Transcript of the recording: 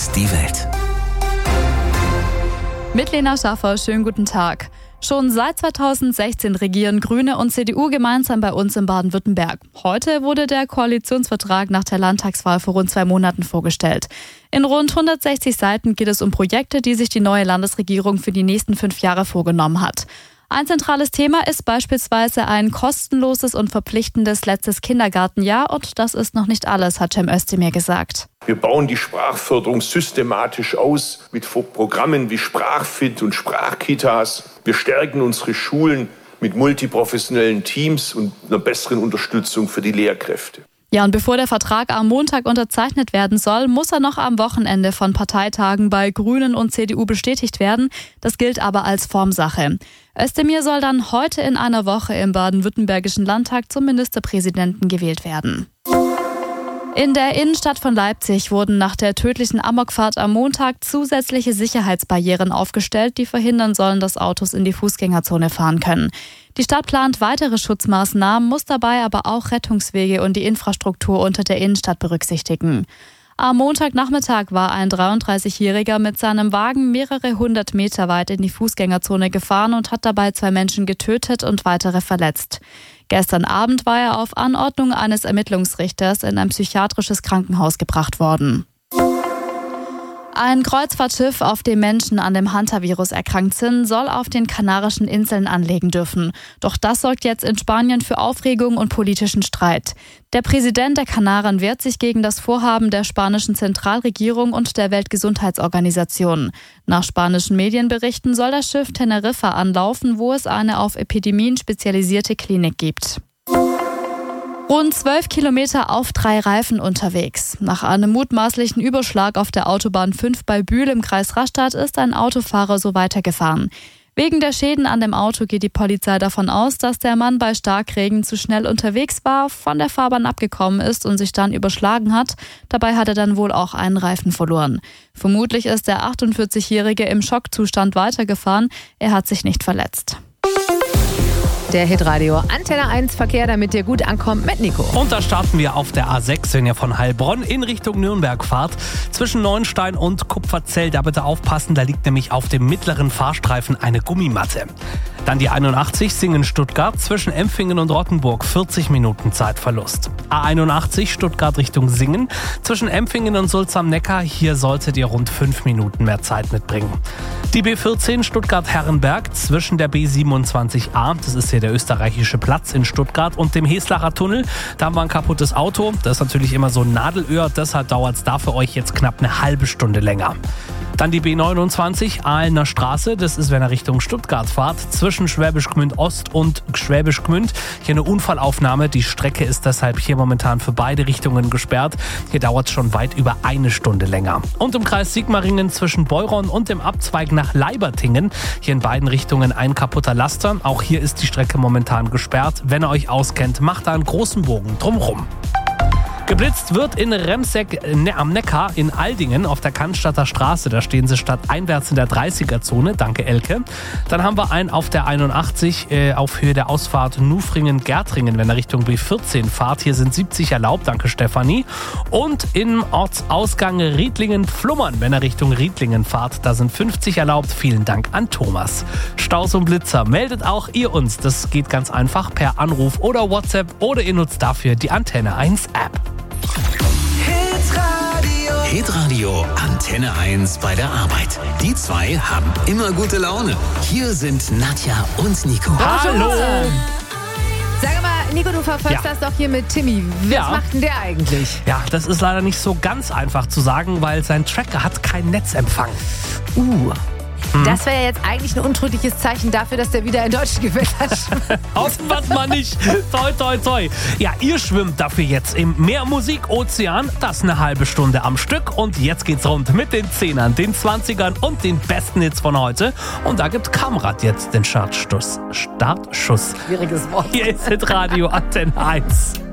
ist die Welt. Mit Lena Schaffer, schönen guten Tag. Schon seit 2016 regieren Grüne und CDU gemeinsam bei uns in Baden-Württemberg. Heute wurde der Koalitionsvertrag nach der Landtagswahl vor rund 2 Monaten vorgestellt. In rund 160 Seiten geht es um Projekte, die sich die neue Landesregierung für die nächsten 5 Jahre vorgenommen hat. Ein zentrales Thema ist beispielsweise ein kostenloses und verpflichtendes letztes Kindergartenjahr. Und das ist noch nicht alles, hat Cem Özdemir gesagt. Wir bauen die Sprachförderung systematisch aus mit Programmen wie Sprachfit und Sprachkitas. Wir stärken unsere Schulen mit multiprofessionellen Teams und einer besseren Unterstützung für die Lehrkräfte. Ja, und bevor der Vertrag am Montag unterzeichnet werden soll, muss er noch am Wochenende von Parteitagen bei Grünen und CDU bestätigt werden. Das gilt aber als Formsache. Özdemir soll dann heute in einer Woche im baden-württembergischen Landtag zum Ministerpräsidenten gewählt werden. In der Innenstadt von Leipzig wurden nach der tödlichen Amokfahrt am Montag zusätzliche Sicherheitsbarrieren aufgestellt, die verhindern sollen, dass Autos in die Fußgängerzone fahren können. Die Stadt plant weitere Schutzmaßnahmen, muss dabei aber auch Rettungswege und die Infrastruktur unter der Innenstadt berücksichtigen. Am Montagnachmittag war ein 33-Jähriger mit seinem Wagen mehrere 100 Meter weit in die Fußgängerzone gefahren und hat dabei 2 Menschen getötet und weitere verletzt. Gestern Abend war er auf Anordnung eines Ermittlungsrichters in ein psychiatrisches Krankenhaus gebracht worden. Ein Kreuzfahrtschiff, auf dem Menschen an dem Hantavirus erkrankt sind, soll auf den Kanarischen Inseln anlegen dürfen. Doch das sorgt jetzt in Spanien für Aufregung und politischen Streit. Der Präsident der Kanaren wehrt sich gegen das Vorhaben der spanischen Zentralregierung und der Weltgesundheitsorganisation. Nach spanischen Medienberichten soll das Schiff Teneriffa anlaufen, wo es eine auf Epidemien spezialisierte Klinik gibt. Rund 12 Kilometer auf 3 Reifen unterwegs. Nach einem mutmaßlichen Überschlag auf der Autobahn 5 bei Bühl im Kreis Rastatt ist ein Autofahrer so weitergefahren. Wegen der Schäden an dem Auto geht die Polizei davon aus, dass der Mann bei Starkregen zu schnell unterwegs war, von der Fahrbahn abgekommen ist und sich dann überschlagen hat. Dabei hat er dann wohl auch einen Reifen verloren. Vermutlich ist der 48-Jährige im Schockzustand weitergefahren. Er hat sich nicht verletzt. Der Hitradio Antenne 1 Verkehr, damit ihr gut ankommt mit Nico. Und da starten wir auf der A6, wenn ihr von Heilbronn in Richtung Nürnberg fahrt. Zwischen Neuenstein und Kupferzell, da bitte aufpassen, da liegt nämlich auf dem mittleren Fahrstreifen eine Gummimatte. Dann die 81 Singen-Stuttgart zwischen Empfingen und Rottenburg, 40 Minuten Zeitverlust. A81 Stuttgart Richtung Singen zwischen Empfingen und Sulz am Neckar, hier solltet ihr rund 5 Minuten mehr Zeit mitbringen. Die B14 Stuttgart-Herrenberg zwischen der B27a, das ist hier der österreichische Platz in Stuttgart, und dem Heslacher Tunnel, da haben wir ein kaputtes Auto. Das ist natürlich immer so ein Nadelöhr, deshalb dauert es da für euch jetzt knapp eine halbe Stunde länger. Dann die B29 Ahlener Straße, das ist, wenn ihr Richtung Stuttgart fahrt, zwischen Schwäbisch Gmünd Ost und Schwäbisch Gmünd. Hier eine Unfallaufnahme, die Strecke ist deshalb hier momentan für beide Richtungen gesperrt. Hier dauert es schon weit über 1 Stunde länger. Und im Kreis Sigmaringen zwischen Beuron und dem Abzweig nach Leibertingen, hier in beiden Richtungen ein kaputter Laster. Auch hier ist die Strecke momentan gesperrt. Wenn ihr euch auskennt, macht da einen großen Bogen drumherum. Geblitzt wird in Remseck am Neckar in Aldingen auf der Cannstatter Straße. Da stehen sie stadteinwärts in der 30er-Zone. Danke, Elke. Dann haben wir einen auf der 81 auf Höhe der Ausfahrt Nufringen-Gärtringen, wenn er Richtung B14 fahrt. Hier sind 70 erlaubt. Danke, Stefanie. Und im Ortsausgang Riedlingen-Flummern, wenn er Richtung Riedlingen fahrt. Da sind 50 erlaubt. Vielen Dank an Thomas. Staus und Blitzer, meldet auch ihr uns. Das geht ganz einfach per Anruf oder WhatsApp oder ihr nutzt dafür die Antenne 1 App. Hitradio Antenne 1 bei der Arbeit. Die 2 haben immer gute Laune. Hier sind Nadja und Nico. Hallo! Sag mal, Nico, du verfolgst das doch hier mit Timmy. Was macht denn der eigentlich? Ja, das ist leider nicht so ganz einfach zu sagen, weil sein Tracker hat keinen Netzempfang. Das wäre ja jetzt eigentlich ein untrügliches Zeichen dafür, dass der wieder in deutschen Gewässern schwimmt. Hoffen wir es mal nicht. Toi, toi, toi. Ja, ihr schwimmt dafür jetzt im Meermusik-Ozean. Das eine halbe Stunde am Stück. Und jetzt geht's rund mit den 10ern, den 20ern und den besten Hits von heute. Und da gibt Kamrat jetzt den Startschuss. Schwieriges Wort. Hier ist Hitradio Antenne 1.